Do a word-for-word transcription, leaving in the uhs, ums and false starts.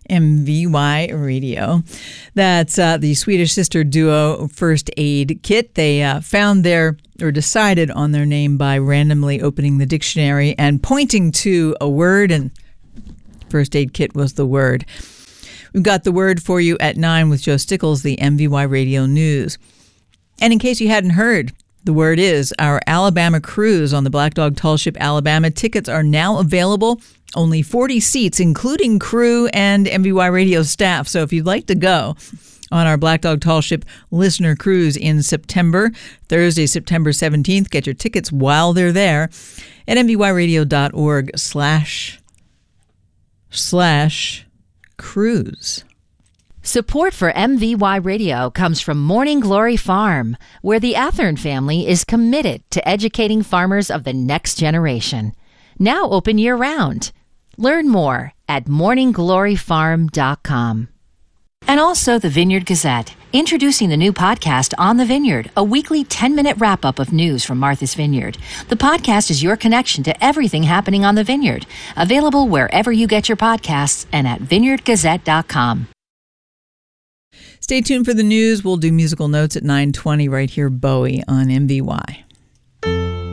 M V Y Radio. That's uh, the Swedish sister duo First Aid Kit. They uh, found their, or decided on their name by randomly opening the dictionary and pointing to a word, and First Aid Kit was the word. We've got the word for you at nine with Joe Stickles, the M V Y Radio News. And in case you hadn't heard, the word is our Alabama cruise on the Black Dog Tall Ship Alabama. Tickets are now available. Only forty seats, including crew and M V Y Radio staff. So if you'd like to go on our Black Dog Tall Ship listener cruise in September, Thursday, September seventeenth, get your tickets while they're there at mvyradio.org slash slash cruise. Support for M V Y Radio comes from Morning Glory Farm, where the Athern family is committed to educating farmers of the next generation. Now open year-round. Learn more at morning glory farm dot com. And also the Vineyard Gazette, introducing the new podcast On the Vineyard, a weekly ten-minute wrap-up of news from Martha's Vineyard. The podcast is your connection to everything happening on the vineyard, available wherever you get your podcasts and at vineyard gazette dot com. Stay tuned for the news. We'll do musical notes at nine twenty right here, Bowie on M V Y.